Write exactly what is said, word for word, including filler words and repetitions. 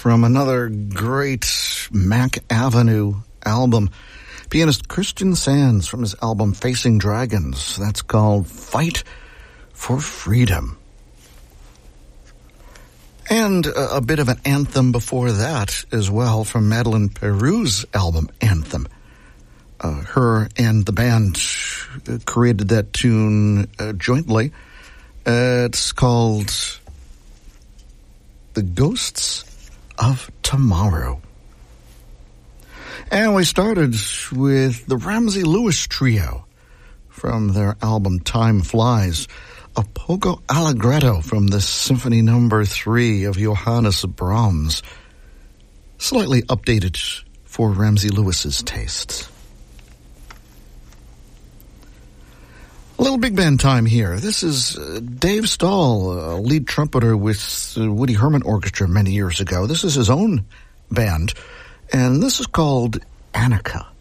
from another great Mac Avenue album. Pianist Christian Sands from his album Facing Dragons. That's called Fight for Freedom. And a, a bit of an anthem before that as well from Madeleine Peyroux's album Anthem. Uh, her and the band created that tune uh, jointly. Uh, it's called The Ghosts of Tomorrow. And we started with the Ramsey Lewis Trio from their album Time Flies. A Poco Allegretto from the Symphony Number Three of Johannes Brahms. Slightly updated for Ramsey Lewis's tastes. A little big band time here. This is uh, Dave Stahl, a lead trumpeter with the Woody Herman Orchestra many years ago. This is his own band, and this is called Annika.